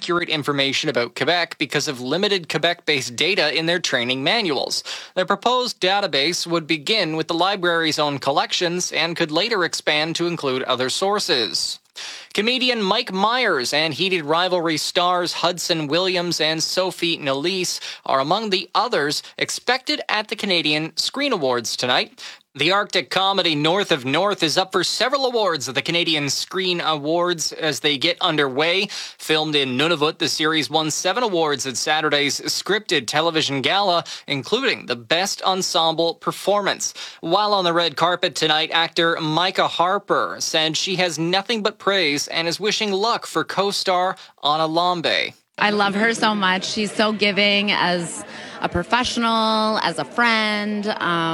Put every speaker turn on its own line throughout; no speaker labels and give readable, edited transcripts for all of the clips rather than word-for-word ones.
accurate information about Quebec because of limited Quebec-based data in their training manuals. The proposed database would begin with the library's own collections and could later expand to include other sources. Comedian Mike Myers and heated rivalry stars Hudson Williams and Sophie Nélisse are among the others expected at the Canadian Screen Awards tonight. The Arctic comedy North of North is up for several awards at the Canadian Screen Awards as they get underway. Filmed in Nunavut, the series won 7 awards at Saturday's scripted television gala, including the Best Ensemble Performance. While on the red carpet tonight, actor Micah Harper said she has nothing but praise and is wishing luck for co-star Anna Lambe.
I love her so much. She's so giving as a professional, as a friend.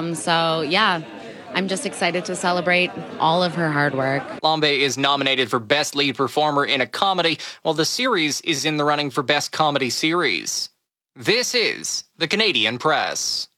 I'm just excited to celebrate all of her hard work.
Lambe is nominated for Best Lead Performer in a Comedy, while the series is in the running for Best Comedy Series. This is the Canadian Press.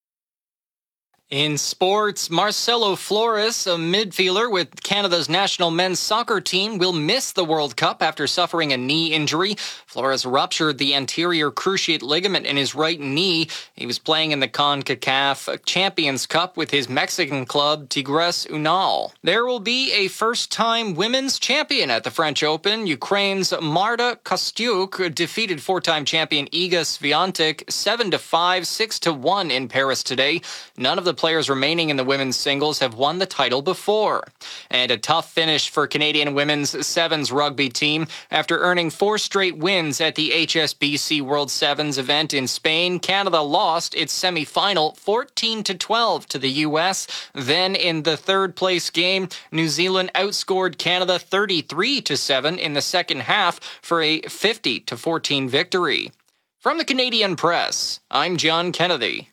In sports, Marcelo Flores, a midfielder with Canada's national men's soccer team, will miss the World Cup after suffering a knee injury. Flores ruptured the anterior cruciate ligament in his right knee. He was playing in the CONCACAF Champions Cup with his Mexican club, Tigres Unal. There will be a first-time women's champion at the French Open. Ukraine's Marta Kostyuk defeated 4-time champion Iga Swiatek 7-5, 6-1 in Paris today. None of the players remaining in the women's singles have won the title before. And a tough finish for Canadian women's sevens rugby team. After earning 4 straight wins at the HSBC World Sevens event in Spain, Canada lost its semi-final 14-12 to the U.S. Then in the third-place game, New Zealand outscored Canada 33-7 in the second half for a 50-14 victory. From the Canadian Press, I'm John Kennedy.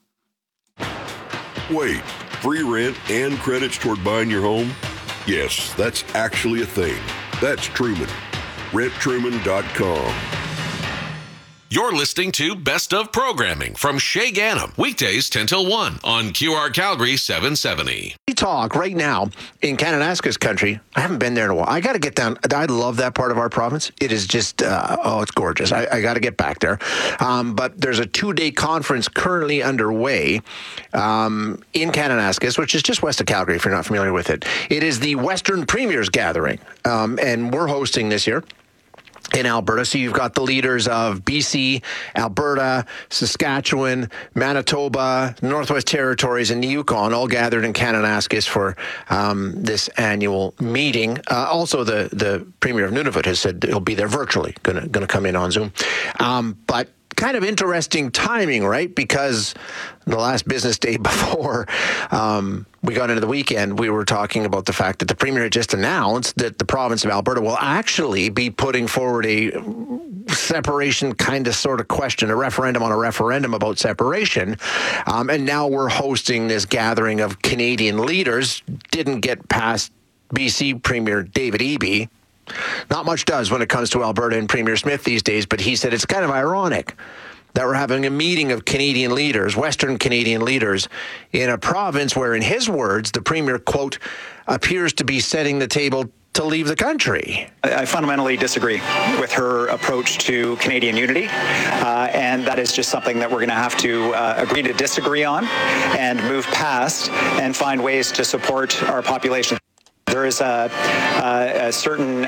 Wait, free rent and credits toward buying your home? Yes, that's actually a thing. That's Truman. RentTruman.com.
You're listening to Best of Programming from Shay Ganem, weekdays 10 till 1 on QR Calgary 770.
We talk right now in Kananaskis country. I haven't been there in a while. I got to get down. I love that part of our province. It is just, it's gorgeous. I got to get back there. But there's a 2-day conference currently underway in Kananaskis, which is just west of Calgary, if you're not familiar with it. It is the Western Premiers Gathering, and we're hosting this year in Alberta. So you've got the leaders of BC, Alberta, Saskatchewan, Manitoba, Northwest Territories, and the Yukon all gathered in Kananaskis for this annual meeting. Also, the Premier of Nunavut has said he'll be there virtually, going to come in on Zoom. But kind of interesting timing, right? Because the last business day before we got into the weekend, we were talking about the fact that the Premier had just announced that the province of Alberta will actually be putting forward a separation kind of sort of question, a referendum on a referendum about separation. And now we're hosting this gathering of Canadian leaders. Didn't get past BC Premier David Eby. Not much does when it comes to Alberta and Premier Smith these days, but he said it's kind of ironic that we're having a meeting of Canadian leaders, Western Canadian leaders, in a province where, in his words, the Premier, quote, appears to be setting the table to leave the country.
I fundamentally disagree with her approach to Canadian unity, and that is just something that we're going to have to agree to disagree on and move past and find ways to support our population. There is a certain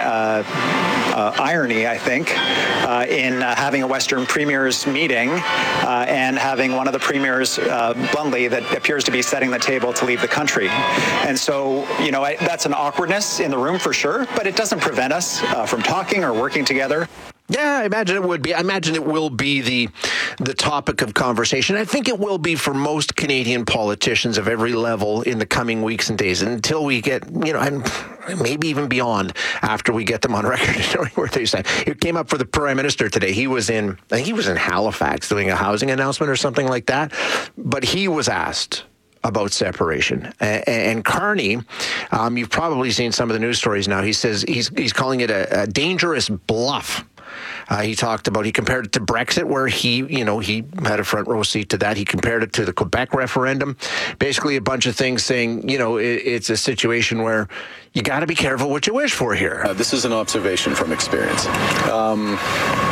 irony, I think, in having a Western Premiers meeting and having one of the premiers bluntly that appears to be setting the table to leave the country. And so, that's an awkwardness in the room for sure, but it doesn't prevent us from talking or working together.
Yeah, I imagine it would be. I imagine it will be the topic of conversation. I think it will be for most Canadian politicians of every level in the coming weeks and days until we get, and maybe even beyond after we get them on record where they say. It came up for the Prime Minister today. I think he was in Halifax doing a housing announcement or something like that. But he was asked about separation. And Carney, you've probably seen some of the news stories now. He says he's calling it a dangerous bluff. He compared it to Brexit, where he had a front row seat to that. He compared it to the Quebec referendum. Basically, a bunch of things saying, it's a situation where you got to be careful what you wish for here.
This is an observation from experience.